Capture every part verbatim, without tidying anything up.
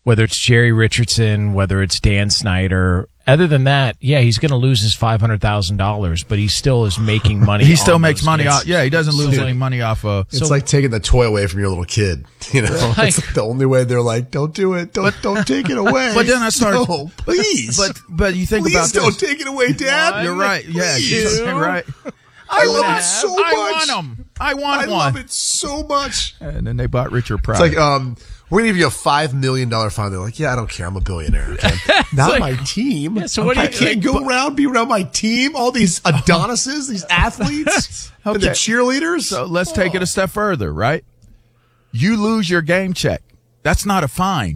whether it's Jerry Richardson, whether it's Dan Snyder. Other than that, yeah, he's going to lose his five hundred thousand dollars, but he still is making money. He still makes money off. Yeah, he doesn't lose so any like, money off of. It's so, like taking the toy away from your little kid. You know, like, it's the only way they're like, don't do it. Don't, don't take it away. But then I started, no, please. But, but you think please about don't this. take it away, Dad. What? You're right. Yeah, you're right. I love it so much. I want them. I want I one. love it so much. And then they bought Richard Pryor. It's like, um, we're going to give you a five million dollars fine. They're like, yeah, I don't care. I'm a billionaire. Okay? Not like, my team. Yeah, so what do I you, can't like, go around, be around my team, all these Adonises, these athletes, Okay. and the cheerleaders. So let's take it a step further, right? You lose your game check. That's not a fine.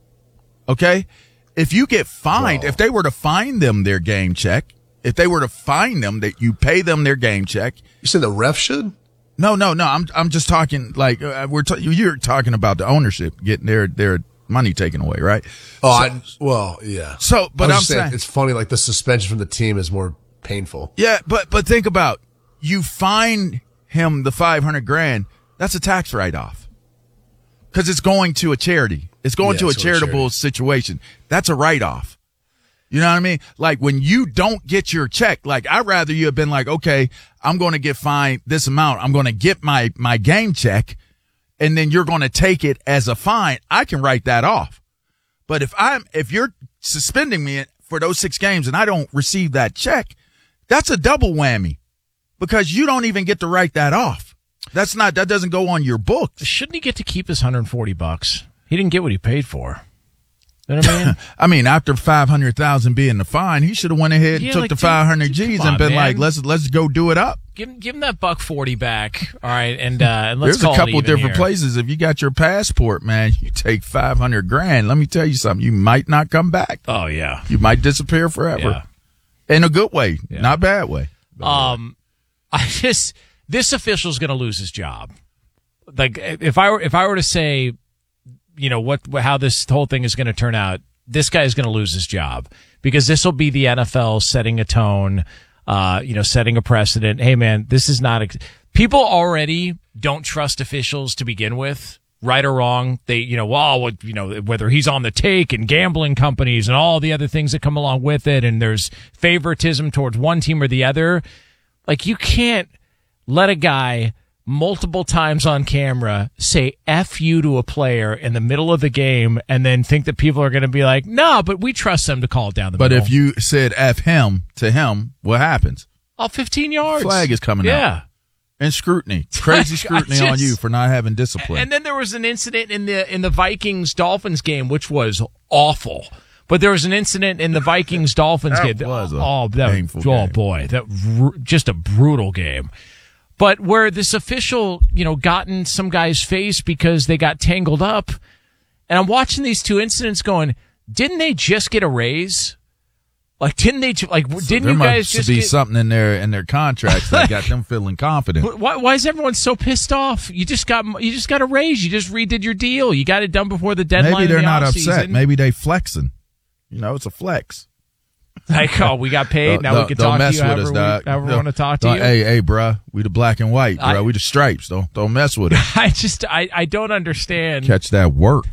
Okay? If you get fined, Whoa. if they were to fine them their game check, if they were to fine them, that you pay them their game check. You said the ref should? No, no, no. I'm I'm just talking like uh, we're ta- you're talking about the ownership getting their their money taken away, right? Oh, so, I, well, yeah. So, but I was I'm just saying, saying it's funny. Like the suspension from the team is more painful. yeah, but but think about you fine him the five hundred grand. That's a tax write off because it's going to a charity. It's going Yeah, to a it's going to charitable charity. situation. That's a write off. You know what I mean? Like when you don't get your check, like I'd rather you have been like, okay, I'm going to get fined this amount. I'm going to get my, my game check and then you're going to take it as a fine. I can write that off. But if I'm, if you're suspending me for those six games and I don't receive that check, that's a double whammy because you don't even get to write that off. That's not, that doesn't go on your books. shouldn't he get to keep his one hundred forty bucks? He didn't get what he paid for. You know what I mean? I mean, after five hundred thousand being the fine, he should have went ahead and Yeah, took like, the dude, five hundred dude, G's come and on, been man. like, let's, let's go do it up. Give him, give him that buck forty back. All right. And, uh, and let's There's call a it couple even different here. places. If you got your passport, man, you take five hundred grand. Let me tell you something. You might not come back. Oh, yeah. You might disappear forever Yeah. in a good way, Yeah. not bad way. Um, I just, this official's going to lose his job. Like, if I were, if I were to say, you know, what, how this whole thing is going to turn out, this guy is going to lose his job because this will be the N F L setting a tone, uh, you know, setting a precedent. Hey, man, this is not, ex- people already don't trust officials to begin with, right or wrong. They, you know, well, what, you know, whether he's on the take and gambling companies and all the other things that come along with it. And there's favoritism towards one team or the other. Like, you can't let a guy multiple times on camera say F you to a player in the middle of the game and then think that people are going to be like, no, but we trust them to call it down the But middle. if you said F him to him, what happens? Oh, fifteen yards. Flag is coming out. Yeah. And scrutiny. Crazy I scrutiny just- on you for not having discipline. And then there was an incident in the in the Vikings Dolphins game, which was awful. But there was an incident in the Vikings Dolphins That game. was a oh, that, painful oh game. boy, that r- just a brutal game. But where this official, you know, got in some guy's face because they got tangled up, and I'm watching these two incidents, going, didn't they just get a raise? Like, didn't they? ju- Like, So didn't there you guys must just be get? something in their in their contracts that got them feeling confident. Why, why is everyone so pissed off? You just got you just got a raise. You just redid your deal. You got it done before the deadline. Maybe of they're the not offseason. upset. Maybe they flexing. You know, it's a flex. Like, oh, we got paid. Now Don't- we can don't talk to mess you with however, us, we, dog. however we Don't- want to talk to don't- you. Hey, hey, bruh, we the black and white, bruh. I- we the stripes. Don't don't mess with it. I just I, I don't understand. Catch that work.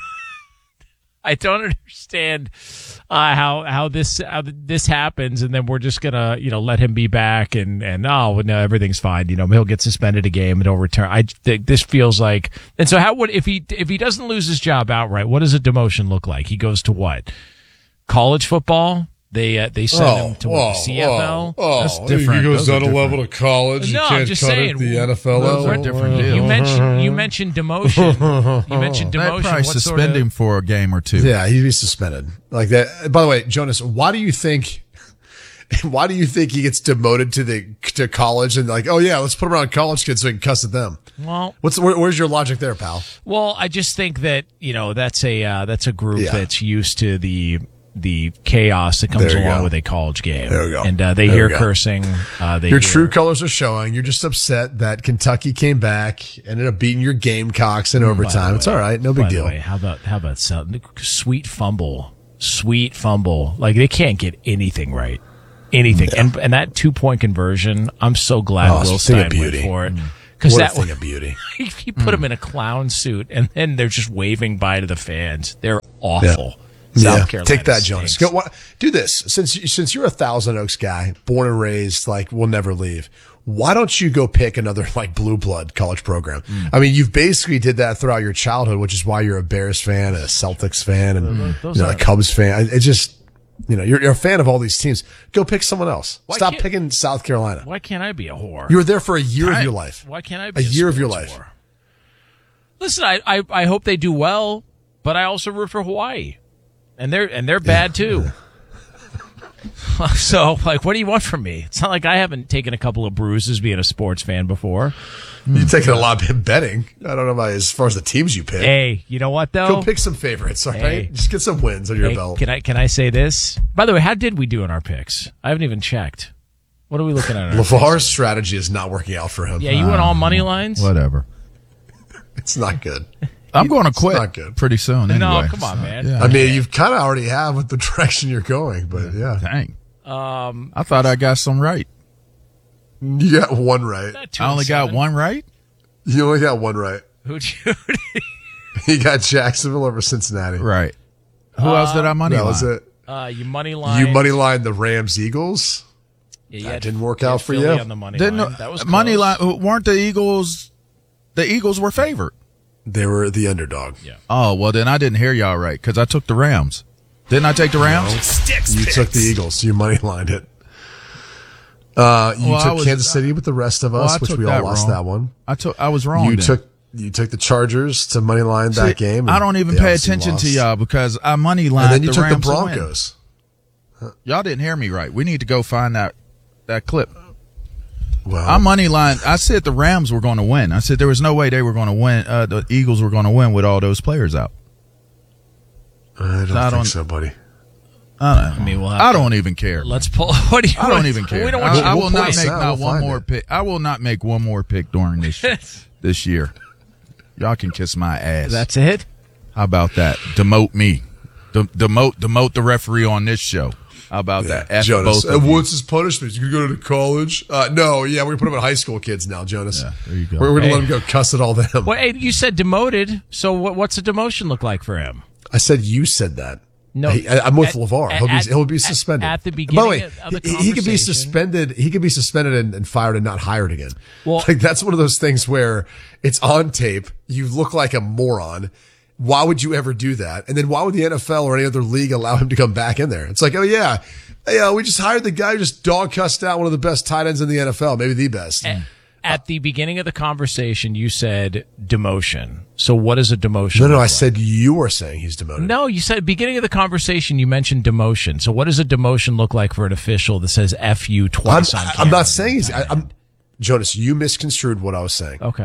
I don't understand uh, how how this how this happens, and then we're just gonna you know let him be back, and and oh no, everything's fine. You know, he'll get suspended a game and he'll return. I think this feels like, and so how would if he if he doesn't lose his job outright, what does a demotion look like? He goes to what? College football? They uh, they send him to what, the C F L. Oh, That's different. He goes Those are down a different. level to college. No, you I'm can't just cut saying, it the N F L those level. are different deals. You mentioned you mentioned demotion. You mentioned They'd demotion. probably What sort suspend of- him for a game or two. Yeah, he'd be suspended like that. By the way, Jonas, why do you think? Why do you think he gets demoted to the to college and like, oh yeah, let's put him around college kids so he can cuss at them? Well, What's where, where's your logic there, pal? well, I just think that you know that's a uh, that's a group Yeah. that's used to the the chaos that comes There you along go. with a college game. There we go. And uh, they There hear we go. cursing. Uh, they Your hear, true colors are showing. You're just upset that Kentucky came back, ended up beating your Gamecocks in overtime. way- It's all right, no big By the deal. way, how about how about some, sweet fumble, sweet fumble? Like they can't get anything right, anything. And and that two point conversion, I'm so glad Oh, it's Will a thing of Stein went beauty. for it Because What that a thing was, of beauty. he, he put him in a clown suit, and then they're just waving by to the fans. They're awful. South Yeah. Carolina Take that, Jonas. stinks. Go, what, do this. Since since you're a Thousand Oaks guy, born and raised, like we'll never leave. Why don't you go pick another like blue blood college program? Mm. I mean, you've basically did that throughout your childhood, which is why you're a Bears fan, a Celtics fan, and Those you know, a are- Cubs fan. It just, you know, you're, you're a fan of all these teams. Go pick someone else. Why Stop can't- picking South Carolina. Why can't I be a whore? You were there for a year Right. of your life. Why can't I be A a, year of your sports life. whore? Listen, I, I I hope they do well, but I also root for Hawaii, and they're and they're bad too. So, like, what do you want from me? It's not like I haven't taken a couple of bruises being a sports fan before. You've taken a lot of betting. I don't know about as far as the teams you pick. Hey, you know what though? Go pick some favorites, all right? Hey. Just get some wins on your Hey, belt. can I can I say this? By the way, how did we do in our picks? I haven't even checked. What are we looking at? in our LeVar's strategy is not working out for him. Yeah, you went all money lines. Whatever. It's not good. I'm going to quit not good. pretty soon. Anyway. No, come on, man. Yeah. I mean, you've kind of already have with the direction you're going, but yeah. Dang. Um, I thought I got some right. You got one right. not two I and only got seven. one right. You only got one right. Who'd you? You got Jacksonville over Cincinnati. Right. Who else did I money That line? was it. Uh, you money line. You money lined the Rams Eagles. Yeah, you that had- didn't work you had out for Philly you. On the money Didn't line. That was money close. line? Weren't the Eagles? The Eagles were favored. They were the underdog. Yeah. Oh well, then I didn't hear y'all right because I took the Rams. Didn't I take the Rams? Sticks You picks. took the Eagles, so you money lined it. Uh, you Well, I took was- Kansas City with the rest of Well, us, I which took we all that lost wrong. that one. I took. I was wrong. You then. took you took the Chargers to money line that See, game. I and don't even they pay obviously attention to lost. y'all because I money line. And then you the took Rams the to win. Broncos. Y'all didn't hear me right. We need to go find that that clip. Well, I money line. I said the Rams were going to win. I said there was no way they were going to win. Uh, the Eagles were going to win with all those players out. I don't I think don't- so, buddy. I don't, I mean, we'll have I to- don't even care. Let's pull. What do you? I don't even care. We don't I, want you. I We'll will pull not this make out. not We'll one find more it. pick. I will not make one more pick during this this year. Y'all can kiss my ass. That's it. How about that? Demote me. De- demote demote the referee on this show. How about that? F Jonas, both of uh, you. what's his punishment? You gonna go to college? Uh, no, yeah, we're gonna put him in high school kids now, Jonas. Yeah, there you go. We're, we're gonna Hey. let him go cuss at all them. Well, hey, you said demoted. So what, what's a demotion look like for him? I said you said that. No, Hey, I, I'm with at- LeVar. He'll be at- he'll be at- suspended at the By beginning the way, of the he, he could be conversation. suspended. He could be suspended and, and fired and not hired again. Well- like that's one of those things where it's on tape. You look like a moron. Why would you ever do that? And then why would the N F L or any other league allow him to come back in there? It's like, oh yeah, hey, uh, we just hired the guy who just dog cussed out one of the best tight ends in the N F L, maybe the best. At the beginning of the conversation, you said demotion. So what is a demotion? No, no, look I like? said you were saying he's demoted. No, you said beginning of the conversation you mentioned demotion. So what does a demotion look like for an official that says F you I'm, twice on I'm camera? not saying he's. I, I'm Jonas. You misconstrued what I was saying. Okay.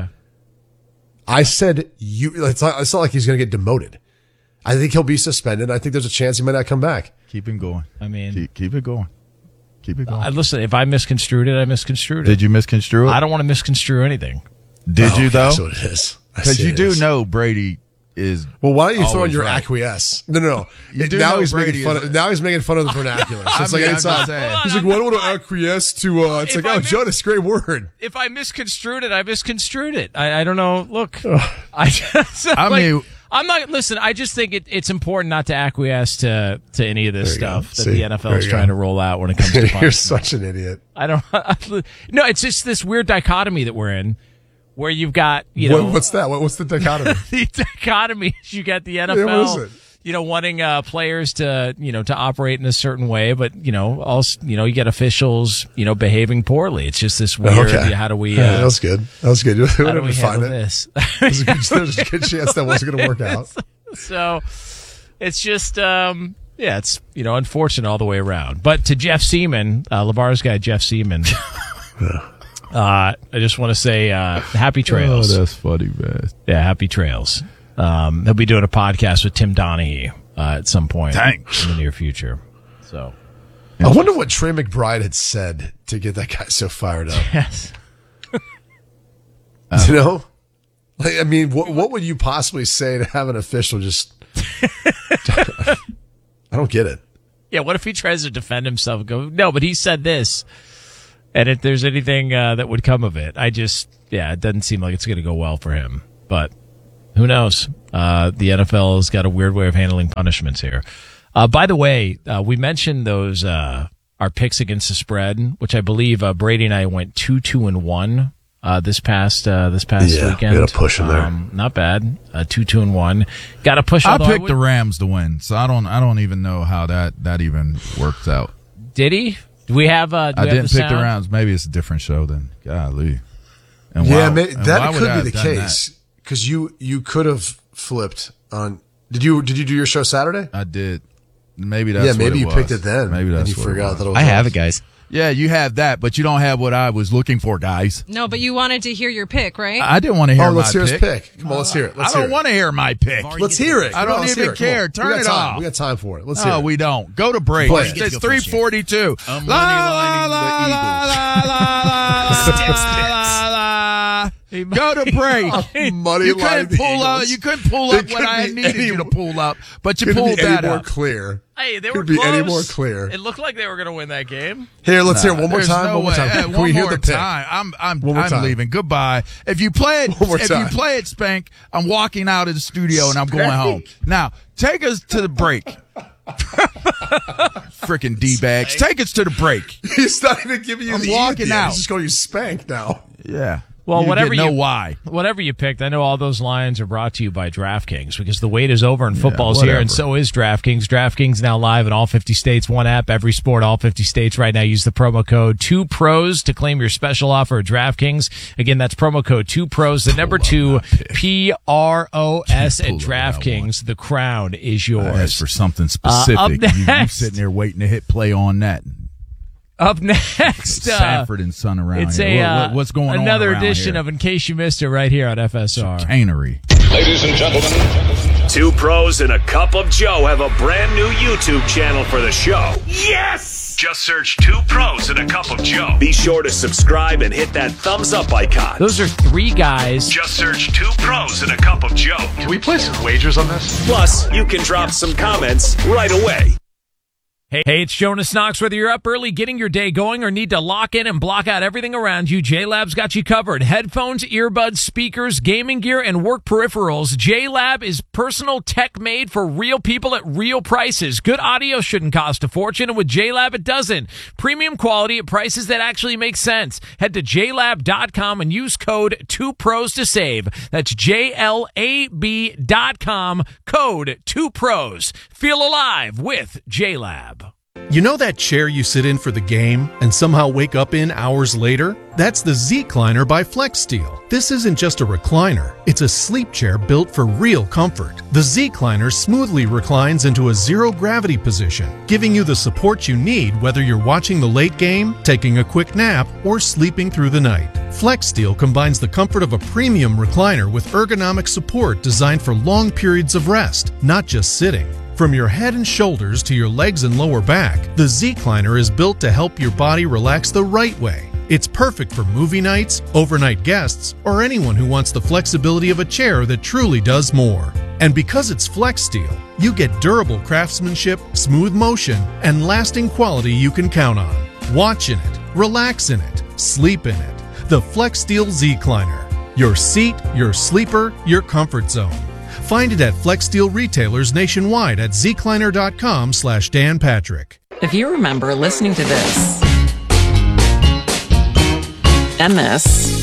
I said you. It's not, it's not like he's going to get demoted. I think he'll be suspended. I think there's a chance he might not come back. Keep it going. I mean, Keep, keep it going. Keep it going. I, listen, if I misconstrued it, I misconstrued it. Did you misconstrue it? I don't want to misconstrue anything. Did Oh, you though? That's what it is. I Because see you it do is. know Brady is. Well, why don't you throw in always your right. acquiesce? No, no, no. You It- do now know he's Brady making fun. is- Of, now he's making fun of the vernacular. So it's I like mean, I'm anytime just saying. he's like, "Well, I don't want to acquiesce to." Uh, it's If like, I "Oh, mis- Jonas, great word." If I misconstrued it, I misconstrued it. I, I don't know. Look, I just. I like, mean- I'm not. Listen, I just think it, it's important not to acquiesce to to any of this There you go. stuff that See? the N F L There is you trying go. to roll out when it comes to You're punishment. such an idiot. I don't. No, it's just this weird dichotomy that we're in, where you've got you know What, what's that? What, what's the dichotomy? the dichotomy is you got the N F L, Yeah, what is it? you know, wanting uh, players to, you know, to operate in a certain way, but you know, also, you know, you get officials, you know, behaving poorly. It's just this weird. Okay. How do we? Yeah, that Uh, was good. That was good. You how do didn't we find handle it. this? There's a good, there's a good chance that wasn't going to work out. So it's just, um, yeah, it's, you know, unfortunate all the way around. But to Jeff Seaman, uh, LeVar's guy, Jeff Seaman, uh, I just want to say, uh, happy trails. Oh, that's funny, man. Yeah, happy trails. Um, he'll be doing a podcast with Tim Donaghy uh, at some point Dang. in the near future. So, I wonder what Trey McBride had said to get that guy so fired up. yes. You know, like I mean, what what would you possibly say to have an official just? I don't get it. Yeah, what if he tries to defend himself and go, no, but he said this. and if there's anything uh, that would come of it. I just, yeah, it doesn't seem like it's going to go well for him. But who knows? Uh, the N F L has got a weird way of handling punishments here. Uh, by the way, uh, we mentioned those uh, our picks against the spread, which I believe uh, Brady and I went two, two, and one uh, this past uh, this past yeah, weekend. Got a push in there. Um, not bad. Uh, two, two, and one. Got a push. I picked I would, the Rams to win, so I don't. I don't even know how that that even works out. Did he? Do we have? Uh, do I we have didn't the pick the sound? Rams. Maybe it's a different show then. Golly. And yeah, why- ma- and why that would could I be the have done case because you you could have flipped on. Did you did you do your show Saturday? that? I did. Maybe that's yeah, what maybe it you was. picked it then. Maybe that's and you what it forgot was. that it was. I have off. it, guys. Yeah, you have that, but you don't have what I was looking for, guys. No, but you wanted to hear your pick, right? I didn't want to hear Oh, my let's hear pick. his pick. Come on, let's hear it. Let's I hear don't it. want to hear my pick. Let's hear it. I Come don't on, let's even hear it. Come care. on. Turn we got it time. off. We got time for it. Let's hear No, it. we don't. Go to break. Play it. It's three forty-two. I'm moneylining the Eagles. Go to break. Money You line couldn't the pull up. Eagles. You couldn't pull It up what couldn't I be needed any you to more- pull up, but you Couldn't pulled be any that more up. clear. Hey, they Could were be close. any more clear. It looked like they were going to win that game. Here, let's hear it one more There's time. no one more way. time. Hey, Can one we hear more the pick? time. I'm I'm One more I'm time. leaving. Goodbye. If you play it, One more if time. you play it, Spank, I'm walking out of the studio and I'm going home. Now, take us to the break. Freaking D-bags. Take us to the break. He's not even giving you I'm the walking yet. out. He's just calling you Spank now. Yeah. Well, You whatever get know you why. whatever you picked, I know all those lines are brought to you by DraftKings because the wait is over and football's whatever. here, and so is DraftKings. DraftKings now live in all fifty states. One app, every sport, all fifty states. Right now, use the promo code two pros to claim your special offer at DraftKings. Again, that's promo code two pros, the number two, P R O S at Pull up what I DraftKings. The crown is I yours. asked for something specific. up you, you next. sitting there waiting to hit play on that. Up next, uh, Sanford and Son around it's here. a What- uh, what- what's going on another around edition here? of In Case You Missed It right here on F S R. Chicanery. Ladies and gentlemen, Two Pros and a Cup of Joe have a brand new YouTube channel for the show. yes! Just search Two Pros and a Cup of Joe. Be sure to subscribe and hit that thumbs up icon. Those are three guys. Just search Two Pros and a Cup of Joe. Can we place some wagers on this? Plus, you can drop some comments right away. Hey, hey, it's Jonas Knox. Whether you're up early getting your day going or need to lock in and block out everything around you, J-Lab's got you covered. Headphones, earbuds, speakers, gaming gear, and work peripherals. J-Lab is personal tech made for real people at real prices. Good audio shouldn't cost a fortune, and with J-Lab, it doesn't. Premium quality at prices that actually make sense. Head to j lab dot com and use code two pros to save. That's J L A B dot com, code two pros. Feel alive with J-Lab. You know that chair you sit in for the game and somehow wake up in hours later? That's the Z-Cliner by FlexSteel. This isn't just a recliner, it's a sleep chair built for real comfort. The Z-Cliner smoothly reclines into a zero-gravity position, giving you the support you need whether you're watching the late game, taking a quick nap, or sleeping through the night. FlexSteel combines the comfort of a premium recliner with ergonomic support designed for long periods of rest, not just sitting. From your head and shoulders to your legs and lower back, the Z-Cliner is built to help your body relax the right way. It's perfect for movie nights, overnight guests, or anyone who wants the flexibility of a chair that truly does more. And because it's FlexSteel, you get durable craftsmanship, smooth motion, and lasting quality you can count on. Watch in it, relax in it, sleep in it. The FlexSteel Z-Cliner. Your seat, your sleeper, your comfort zone. Find it at FlexSteel retailers nationwide at zcliner.com slash Dan Patrick. If you remember listening to this and this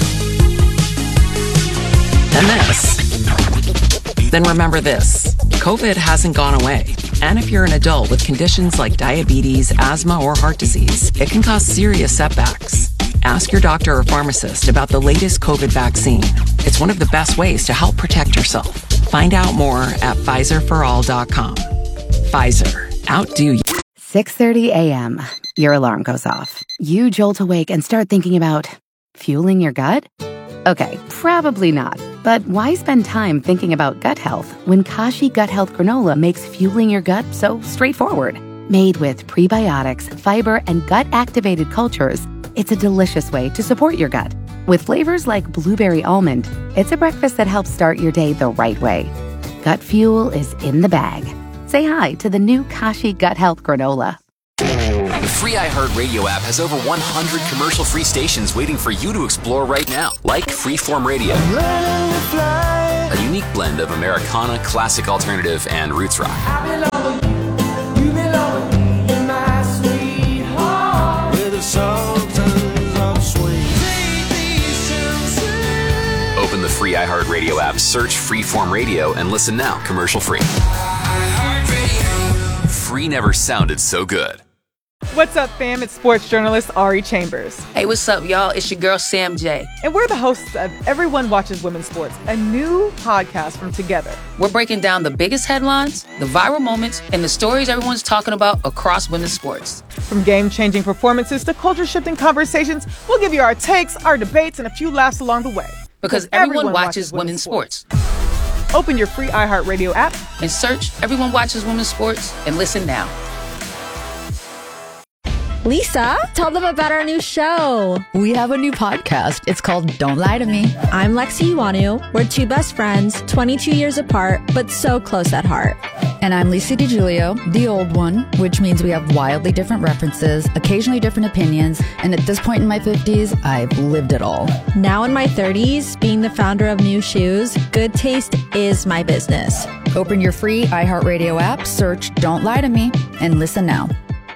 and this, then remember this. COVID hasn't gone away. And if you're an adult with conditions like diabetes, asthma, or heart disease, it can cause serious setbacks. Ask your doctor or pharmacist about the latest COVID vaccine. It's one of the best ways to help protect yourself. Find out more at Pfizer for all dot com. Pfizer. Outdo you. six thirty a.m. Your alarm goes off. You jolt awake and start thinking about fueling your gut? Okay, probably not. But why spend time thinking about gut health when Kashi Gut Health Granola makes fueling your gut so straightforward? Made with prebiotics, fiber, and gut-activated cultures, it's a delicious way to support your gut. With flavors like blueberry almond, it's a breakfast that helps start your day the right way. Gut fuel is in the bag. Say hi to the new Kashi Gut Health Granola. free iHeartRadio app has over one hundred commercial-free stations waiting for you to explore right now, like Freeform Radio, a unique blend of Americana, classic alternative, and roots rock. Open the free iHeartRadio app, search Freeform Radio, and listen now, commercial-free. Free never sounded so good. What's up, fam? It's sports journalist Ari Chambers. Hey, what's up, y'all? It's your girl, Sam J. And we're the hosts of Everyone Watches Women's Sports, a new podcast from Together. We're breaking down the biggest headlines, the viral moments, and the stories everyone's talking about across women's sports. From game-changing performances to culture-shifting conversations, we'll give you our takes, our debates, and a few laughs along the way. Because, because everyone, everyone watches, watches women's sports. sports. Open your free iHeartRadio app and search Everyone Watches Women's Sports and listen now. Lisa, tell them about our new show. We have a new podcast. It's called Don't Lie to Me. I'm Lexi Iwanu. We're two best friends, twenty-two years apart, but so close at heart. And I'm Lisa DiGiulio, the old one, which means we have wildly different references, occasionally different opinions, and at this point in my fifties, I've lived it all. Now in my thirties, being the founder of New Shoes, good taste is my business. Open your free iHeartRadio app, search Don't Lie to Me, and listen now.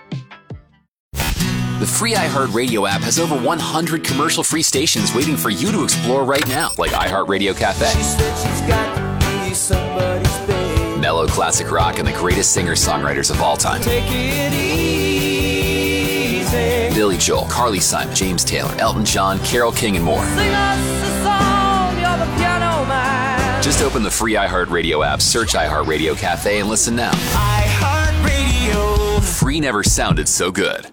The free iHeartRadio app has over one hundred commercial-free stations waiting for you to explore right now, like iHeartRadio Cafe, mellow classic rock, and the greatest singer-songwriters of all time. Take it easy. Billy Joel, Carly Simon, James Taylor, Elton John, Carole King, and more. Sing us a song, you're the piano man. Just open the free iHeartRadio app, search iHeartRadio Cafe, and listen now. iHeartRadio. Free never sounded so good.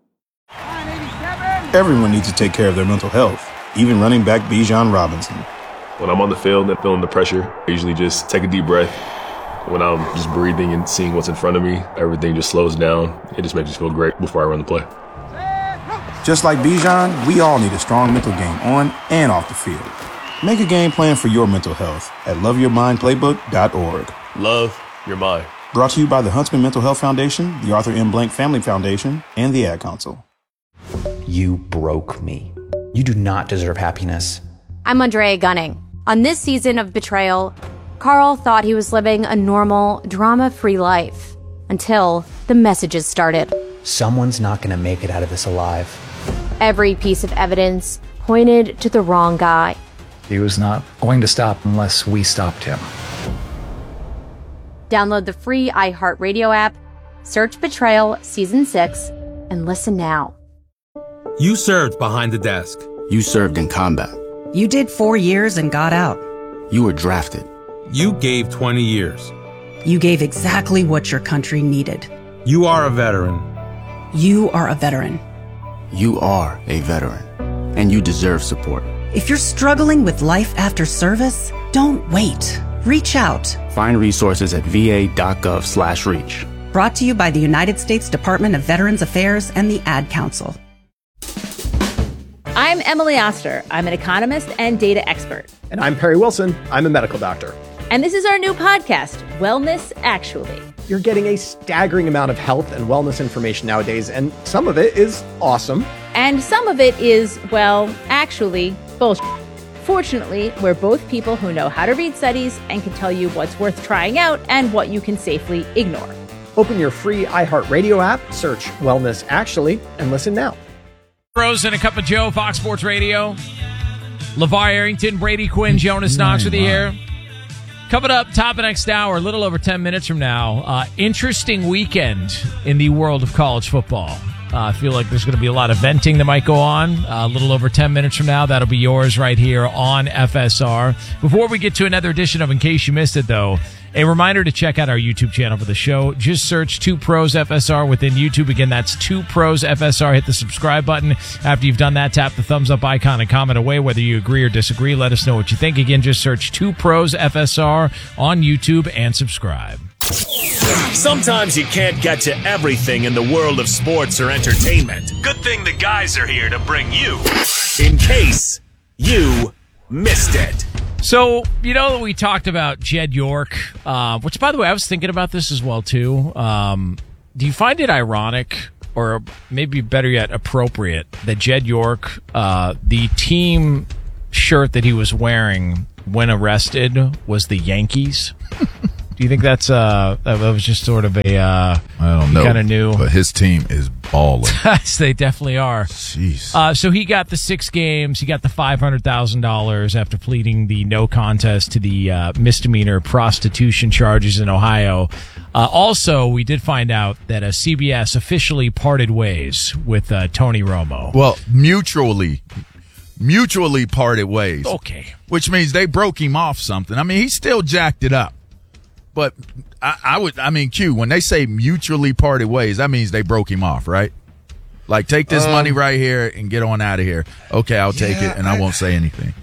Everyone needs to take care of their mental health, even running back Bijan Robinson. When I'm on the field and feeling the pressure, I usually just take a deep breath. When I'm just breathing and seeing what's in front of me, everything just slows down. It just makes me feel great before I run the play. Just like Bijan, we all need a strong mental game on and off the field. Make a game plan for your mental health at love your mind playbook dot org. Love your mind. Brought to you by the Huntsman Mental Health Foundation, the Arthur M. Blank Family Foundation, and the Ad Council. You broke me. You do not deserve happiness. I'm Andrea Gunning. On this season of Betrayal, Carl thought he was living a normal, drama-free life until the messages started. Someone's not going to make it out of this alive. Every piece of evidence pointed to the wrong guy. He was not going to stop unless we stopped him. Download the free iHeartRadio app, search Betrayal Season six, and listen now. You served behind the desk. You served in combat. You did four years and got out. You were drafted. You gave twenty years. You gave exactly what your country needed. You are a veteran. You are a veteran. You are a veteran. And you deserve support. If you're struggling with life after service, don't wait. Reach out. Find resources at va.gov slash reach. Brought to you by the United States Department of Veterans Affairs and the Ad Council. I'm Emily Oster. I'm an economist and data expert. And I'm Perry Wilson. I'm a medical doctor. And this is our new podcast, Wellness Actually. You're getting a staggering amount of health and wellness information nowadays, and some of it is awesome. And some of it is, well, actually, bullshit. Fortunately, we're both people who know how to read studies and can tell you what's worth trying out and what you can safely ignore. Open your free iHeartRadio app, search Wellness Actually, and listen now. Rose and a Cup of Joe, Fox Sports Radio. LeVar Arrington, Brady Quinn, Jonas Knox with you here. Coming up, top of next hour, a little over ten minutes from now. Uh, interesting weekend in the world of college football. Uh, I feel like there's going to be a lot of venting that might go on. Uh, a little over ten minutes from now, that'll be yours right here on F S R. Before we get to another edition of In Case You Missed It, though, a reminder to check out our YouTube channel for the show. Just search Two Pros F S R within YouTube. Again, that's Two Pros F S R. Hit the subscribe button. After you've done that, tap the thumbs up icon and comment away whether you agree or disagree. Let us know what you think. Again, just search Two Pros F S R on YouTube and subscribe. Sometimes you can't get to everything in the world of sports or entertainment. Good thing the guys are here to bring you In Case You Missed It. So, you know, we talked about Jed York, uh, which, by the way, I was thinking about this as well, too. Um, do you find it ironic or maybe better yet, appropriate that Jed York, uh, the team shirt that he was wearing when arrested was the Yankees? Do you think that's uh that was just sort of a uh I don't know, kind of knew, but his team is balling. Yes, they definitely are. Jeez. Uh, so he got the six games. He got the five hundred thousand dollars after pleading the no contest to the uh, misdemeanor prostitution charges in Ohio. Uh, also, we did find out that uh, C B S officially parted ways with uh, Tony Romo. Well, mutually. Mutually parted ways. Okay. Which means they broke him off something. I mean, he still jacked it up. But I, I would, I mean, Q, when they say mutually parted ways, that means they broke him off, right? Like, take this um, money right here and get on out of here. Okay, I'll take yeah, it, and I, I won't say anything.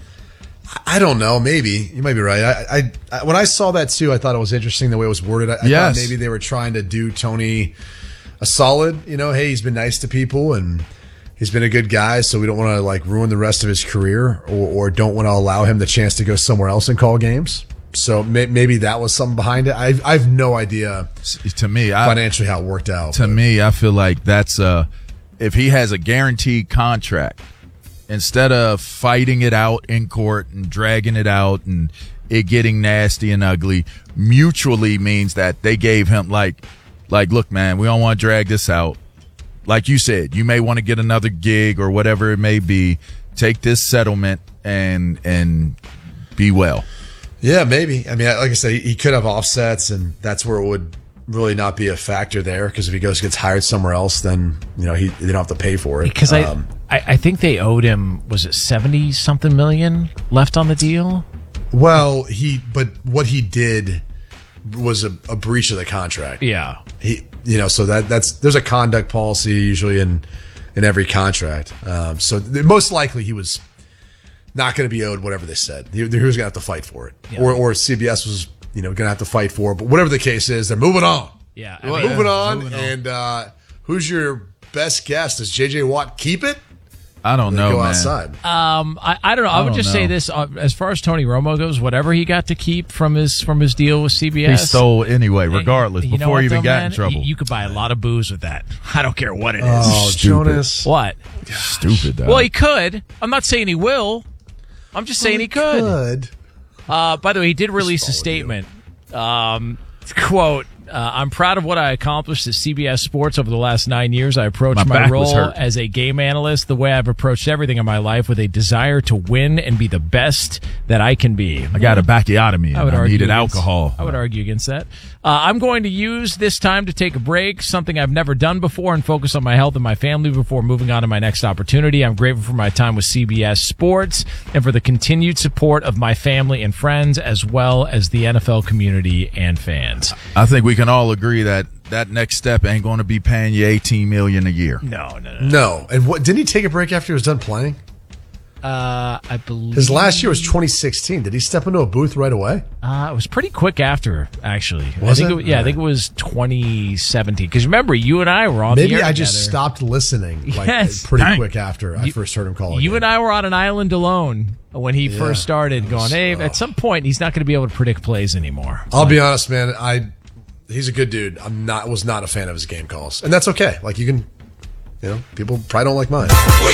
I don't know. Maybe. You might be right. I, I, I when I saw that, too, I thought it was interesting the way it was worded. I, I yes. thought maybe they were trying to do Tony a solid. You know, hey, he's been nice to people, and he's been a good guy, so we don't want to, like, ruin the rest of his career or, or don't want to allow him the chance to go somewhere else and call games. So may, maybe that was something behind it. I've, I've no idea to me I, financially how it worked out. To but. me, I feel like that's uh, if he has a guaranteed contract, instead of fighting it out in court and dragging it out and it getting nasty and ugly, mutually means that they gave him like, like, look, man, we don't want to drag this out. Like you said, you may want to get another gig or whatever it may be. Take this settlement and and be well. Yeah, maybe. I mean, like I said, he could have offsets, and that's where it would really not be a factor there. Because if he goes gets hired somewhere else, then you know he they don't have to pay for it. Because um, I, I, I think they owed him, was it seventy something million left on the deal? Well, he but what he did was a, a breach of the contract. Yeah, he you know so that that's there's a conduct policy usually in in every contract. Um, so th- most likely he was not going to be owed whatever they said. He, he was going to have to fight for it. Yeah. Or or C B S was, you know, going to have to fight for it. But whatever the case is, they're moving on. Yeah. I mean, moving on. Moving on. And uh, who's your best guess? Does J J Watt keep it? I don't know, go man. outside. Um, I, I don't know. I, I would don't just know. say this: uh, as far as Tony Romo goes, whatever he got to keep from his from his deal with C B S, he stole anyway, regardless. You know before what, he even though, got man? in trouble, you, you could buy a lot of booze with that. I don't care what it is. Oh, Stupid. Jonas! What? Stupid. Though. Well, he could. I'm not saying he will. I'm just saying well, he could. could. Uh, by the way, he did release a statement. Um, quote, uh, I'm proud of what I accomplished at C B S Sports over the last nine years. I approached My my, back was role hurt. as a game analyst the way I've approached everything in my life, with a desire to win and be the best that I can be. I got a bacchiotomy. I would I argue needed against- alcohol. I would argue against that. Uh, I'm going to use this time to take a break, something I've never done before, and focus on my health and my family before moving on to my next opportunity. I'm grateful for my time with C B S Sports and for the continued support of my family and friends, as well as the N F L community and fans. I think we can all agree that that next step ain't going to be paying you eighteen million dollars a year. No, no, no. No. And what didn't he take a break after he was done playing? Uh, I believe His last year was twenty sixteen. Did he step into a booth right away? Uh, it was pretty quick after, actually. Was I think it? Yeah, I All think it was twenty seventeen. Because remember, you and I were on Maybe the air I just together. stopped listening like Yes. pretty Dang. quick after I You- first heard him call it. You and I were on an island alone when he Yeah. first started, going, hey, at some point, he's not going to be able to predict plays anymore. I'll be honest, man. I he's a good dude. I'm not was not a fan of his game calls, and that's okay. Like you can, you know, people probably don't like mine.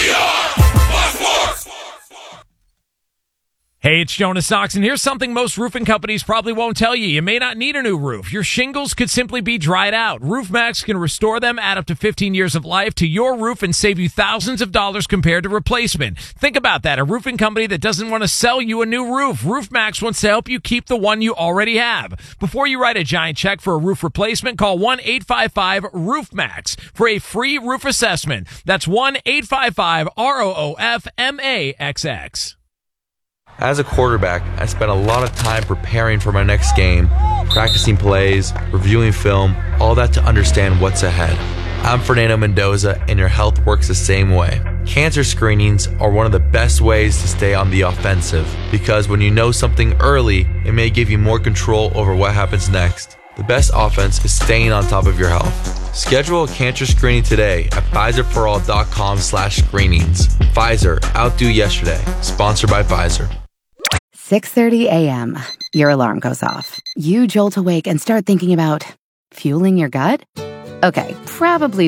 Hey, it's Jonas Knox, and here's something most roofing companies probably won't tell you. You may not need a new roof. Your shingles could simply be dried out. RoofMax can restore them, add up to fifteen years of life to your roof, and save you thousands of dollars compared to replacement. Think about that. A roofing company that doesn't want to sell you a new roof. RoofMax wants to help you keep the one you already have. Before you write a giant check for a roof replacement, call one eight five five roof max for a free roof assessment. That's one eight five five R O O F M A X X. As a quarterback, I spent a lot of time preparing for my next game, practicing plays, reviewing film, all that to understand what's ahead. I'm Fernando Mendoza, and your health works the same way. Cancer screenings are one of the best ways to stay on the offensive, because when you know something early, it may give you more control over what happens next. The best offense is staying on top of your health. Schedule a cancer screening today at Pfizer For All dot com slash screenings. Pfizer, outdo yesterday. Sponsored by Pfizer. six thirty a.m. Your alarm goes off. You jolt awake and start thinking about fueling your gut? Okay, probably not.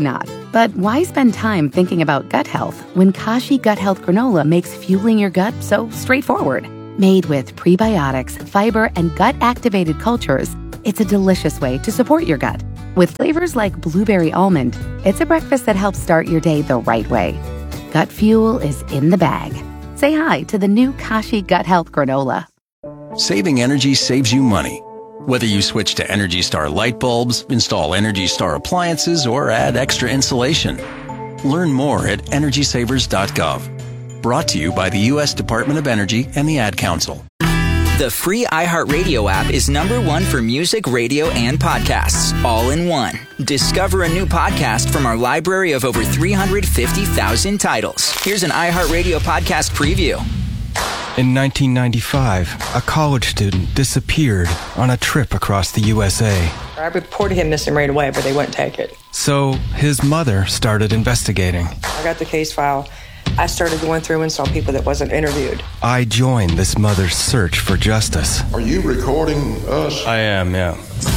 But why spend time thinking about gut health when Kashi Gut Health Granola makes fueling your gut so straightforward? Made with prebiotics, fiber, and gut-activated cultures, it's a delicious way to support your gut. With flavors like blueberry almond, it's a breakfast that helps start your day the right way. Gut fuel is in the bag. Say hi to the new Kashi Gut Health Granola. Saving energy saves you money. Whether you switch to Energy Star light bulbs, install Energy Star appliances, or add extra insulation. Learn more at energy savers dot gov. Brought to you by the U S Department of Energy and the Ad Council. The free iHeartRadio app is number one for music, radio, and podcasts, all in one. Discover a new podcast from our library of over three hundred fifty thousand titles. Here's an iHeartRadio podcast preview. In nineteen ninety-five, a college student disappeared on a trip across the U S A. I reported him missing right away, but they wouldn't take it. So his mother started investigating. I got the case file. I started going through and saw people that wasn't interviewed. I joined this mother's search for justice. Are you recording us? I am, yeah.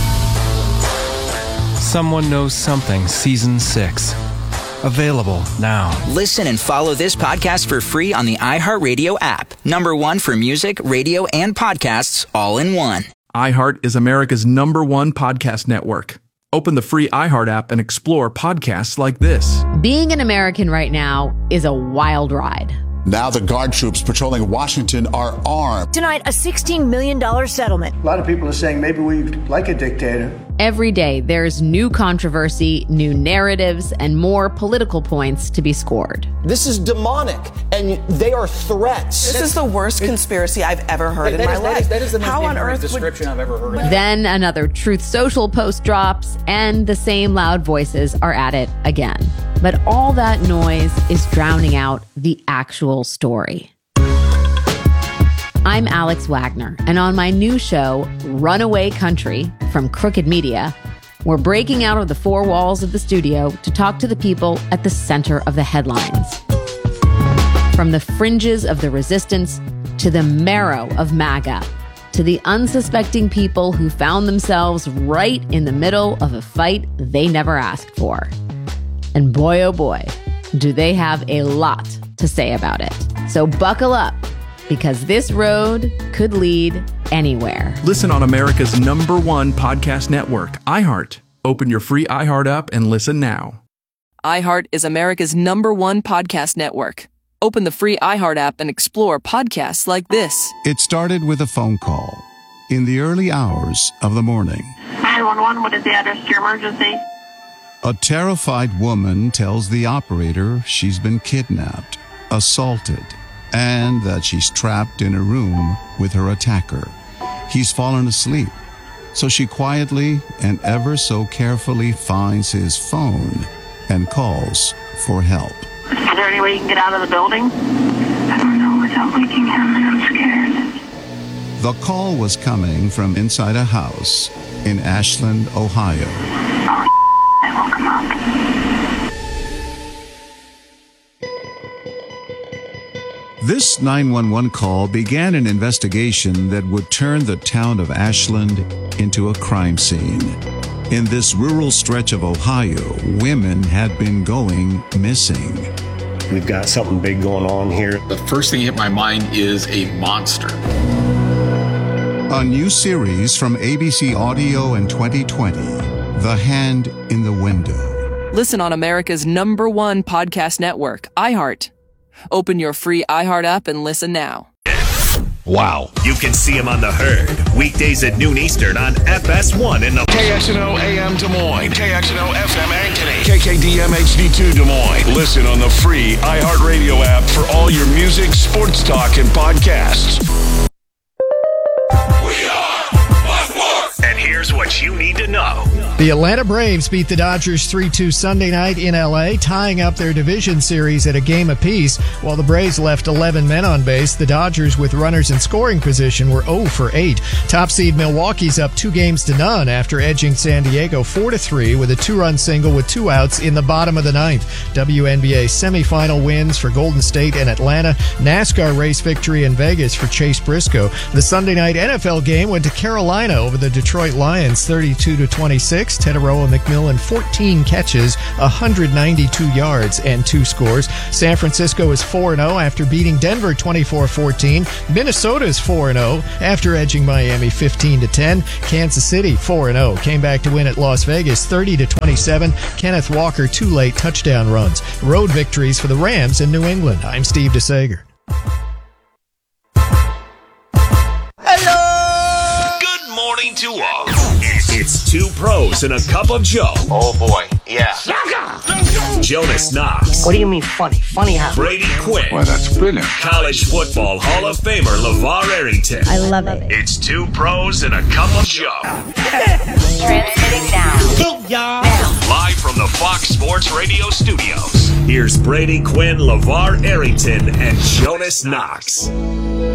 Someone Knows Something, Season six. Available now. Listen and follow this podcast for free on the iHeartRadio app. Number one for music, radio, and podcasts, all in one. iHeart is America's number one podcast network. Open the free iHeart app and explore podcasts like this. Being an American right now is a wild ride. Now the guard troops patrolling Washington are armed. Tonight, a sixteen million dollars settlement. A lot of people are saying maybe we like a dictator. Every day, there's new controversy, new narratives, and more political points to be scored. This is demonic, and they are threats. This is the worst conspiracy I've ever heard in my life. That is, that is the most How on earth description would... I've ever heard. Then another Truth Social post drops, and the same loud voices are at it again. But all that noise is drowning out the actual story. I'm Alex Wagner, and on my new show, Runaway Country, from Crooked Media, we're breaking out of the four walls of the studio to talk to the people at the center of the headlines. From the fringes of the resistance to the marrow of MAGA, to the unsuspecting people who found themselves right in the middle of a fight they never asked for. And boy, oh boy, do they have a lot to say about it. So buckle up, because this road could lead anywhere. Listen on America's number one podcast network, iHeart. Open your free iHeart app and listen now. iHeart is America's number one podcast network. Open the free iHeart app and explore podcasts like this. It started with a phone call in the early hours of the morning. nine one one, what is the address to your emergency? A terrified woman tells the operator she's been kidnapped, assaulted, and that she's trapped in a room with her attacker. He's fallen asleep, so she quietly and ever so carefully finds his phone and calls for help. Is there any way you can get out of the building? I don't know without waking him, and I'm scared. The call was coming from inside a house in Ashland, Ohio. Oh, I woke him up. This nine one one call began an investigation that would turn the town of Ashland into a crime scene. In this rural stretch of Ohio, women had been going missing. We've got something big going on here. The first thing hit my mind is a monster. A new series from A B C Audio in twenty twenty, The Hand in the Window. Listen on America's number one podcast network, iHeart. Open your free iHeart app and listen now. Wow. You can see him on The Herd, weekdays at noon Eastern on F S one in the K X N O A M Des Moines, K X N O F M Ankeny, K K D M H D two Des Moines. Listen on the free iHeartRadio app for all your music, sports talk, and podcasts. We are Buzzworks. And here's what you need to know. The Atlanta Braves beat the Dodgers three two Sunday night in L A, tying up their division series at a game apiece. While the Braves left eleven men on base, the Dodgers, with runners in scoring position, were oh for eight. Top seed Milwaukee's up two games to none after edging San Diego four to three with a two-run single with two outs in the bottom of the ninth. W N B A semifinal wins for Golden State and Atlanta. NASCAR race victory in Vegas for Chase Briscoe. The Sunday night N F L game went to Carolina over the Detroit Lions thirty-two to twenty-six. six. Tetaroa McMillan, fourteen catches, one hundred ninety-two yards, and two scores. San Francisco is four and oh after beating Denver twenty-four fourteen. Minnesota is four and oh after edging Miami fifteen to ten. Kansas City four and oh came back to win at Las Vegas thirty to twenty-seven. Kenneth Walker two late touchdown runs. Road victories for the Rams in New England. I'm Steve DeSager. Hello! Good morning to all. It's two pros and a cup of Joe. Oh boy, yeah. Jonas Knox. What do you mean funny? Funny how? Brady Quinn. Well, that's brilliant. College football Hall of Famer LeVar Arrington. I love it. It's two pros and a cup of Joe. Transmitting now. Hey, y'all. Live from the Fox Sports Radio studios. Here's Brady Quinn, LeVar Arrington, and Jonas Knox.